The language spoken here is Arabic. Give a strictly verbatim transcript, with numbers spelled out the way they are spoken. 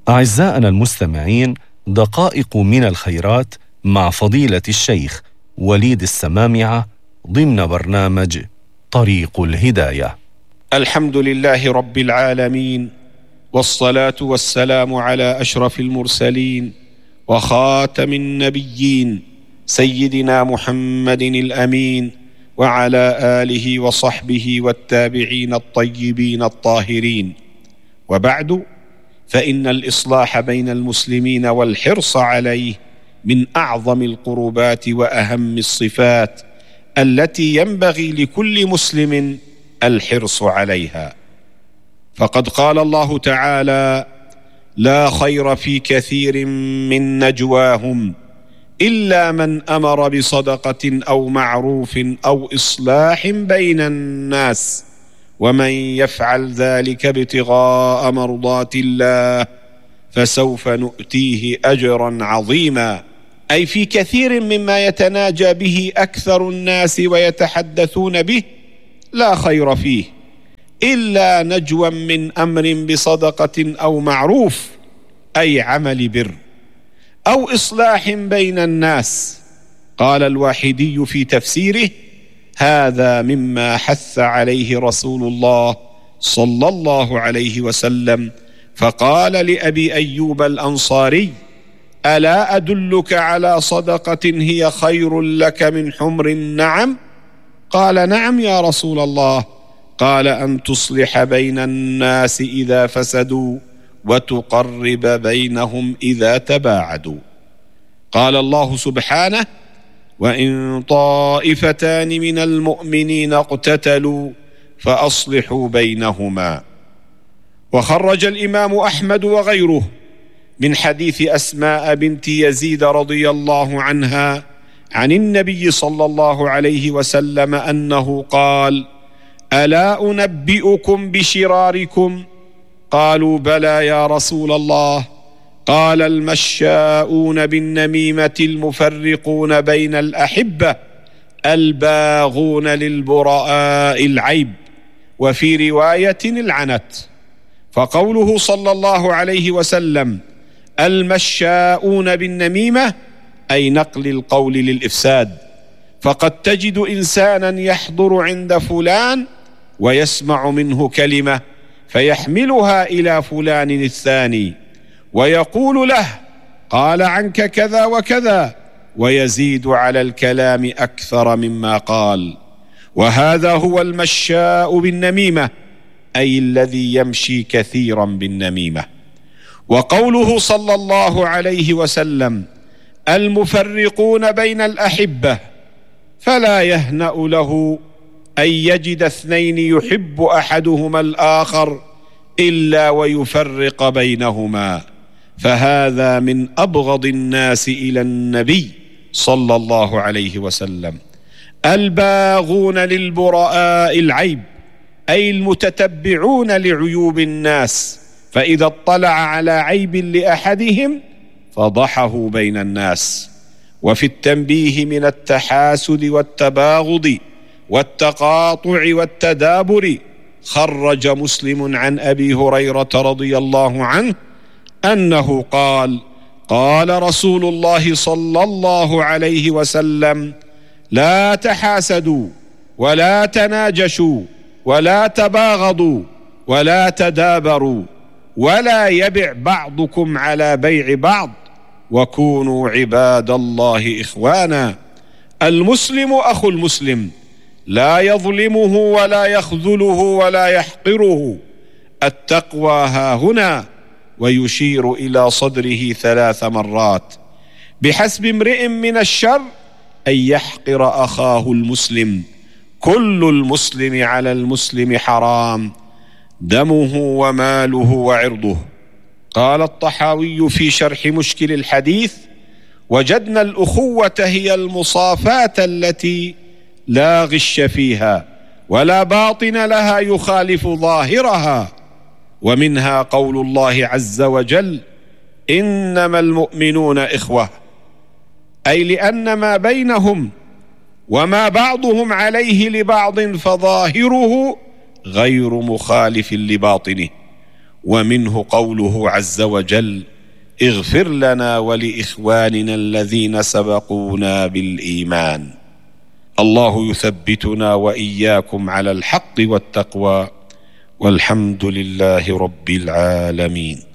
أعزائنا المستمعين، دقائق من الخيرات مع فضيلة الشيخ وليد السمامعة ضمن برنامج طريق الهداية. الحمد لله رب العالمين، والصلاة والسلام على أشرف المرسلين وخاتم النبيين سيدنا محمد الأمين، وعلى آله وصحبه والتابعين الطيبين الطاهرين. وبعد، فإن الإصلاح بين المسلمين والحرص عليه من أعظم القربات وأهم الصفات التي ينبغي لكل مسلم الحرص عليها. فقد قال الله تعالى: لا خير في كثير من نجواهم إلا من أمر بصدقة أو معروف أو إصلاح بين الناس، ومن يفعل ذلك ابتغاء مرضات الله فسوف نؤتيه أجرا عظيما. أي في كثير مما يتناجى به أكثر الناس ويتحدثون به لا خير فيه إلا نجوى من أمر بصدقة أو معروف، أي عمل بر، أو إصلاح بين الناس. قال الواحدي في تفسيره: هذا مما حث عليه رسول الله صلى الله عليه وسلم، فقال لأبي أيوب الأنصاري: ألا أدلك على صدقة هي خير لك من حمر النعم؟ قال: نعم يا رسول الله. قال: أن تصلح بين الناس إذا فسدوا وتقرب بينهم إذا تباعدوا. قال الله سبحانه: وإن طائفتان من المؤمنين اقتتلوا فأصلحوا بينهما. وخرج الإمام أحمد وغيره من حديث أسماء بنت يزيد رضي الله عنها عن النبي صلى الله عليه وسلم أنه قال: ألا أنبئكم بشراركم؟ قالوا: بلى يا رسول الله. قال: المشاؤون بالنميمة المفرقون بين الأحبة الباغون للبراء العيب، وفي رواية العنت. فقوله صلى الله عليه وسلم المشاؤون بالنميمة أي نقل القول للإفساد. فقد تجد إنسانا يحضر عند فلان ويسمع منه كلمة فيحملها إلى فلان الثاني ويقول له: قال عنك كذا وكذا، ويزيد على الكلام أكثر مما قال. وهذا هو المشاء بالنميمة، أي الذي يمشي كثيرا بالنميمة. وقوله صلى الله عليه وسلم المفرقون بين الأحبة، فلا يهنأ له أن يجد اثنين يحب أحدهما الآخر إلا ويفرق بينهما، فهذا من أبغض الناس إلى النبي صلى الله عليه وسلم. الباغون للبراء العيب، أي المتتبعون لعيوب الناس، فإذا اطلع على عيب لأحدهم فضحه بين الناس. وفي التنبيه من التحاسد والتباغض والتقاطع والتدابر، خرج مسلم عن أبي هريرة رضي الله عنه أنه قال: قال رسول الله صلى الله عليه وسلم: لا تحاسدوا ولا تناجشوا ولا تباغضوا ولا تدابروا، ولا يبع بعضكم على بيع بعض، وكونوا عباد الله إخوانا. المسلم أخو المسلم، لا يظلمه ولا يخذله ولا يحقره. التقوى ها هنا، ويشير إلى صدره ثلاث مرات. بحسب امرئ من الشر أن يحقر أخاه المسلم. كل المسلم على المسلم حرام، دمه وماله وعرضه. قال الطحاوي في شرح مشكل الحديث: وجدنا الأخوة هي المصافاة التي لا غش فيها ولا باطن لها يخالف ظاهرها. ومنها قول الله عز وجل: إنما المؤمنون إخوة، أي لأن ما بينهم وما بعضهم عليه لبعض فظاهره غير مخالف لباطنه. ومنه قوله عز وجل: اغفر لنا ولإخواننا الذين سبقونا بالإيمان. الله يثبتنا وإياكم على الحق والتقوى، والحمد لله رب العالمين.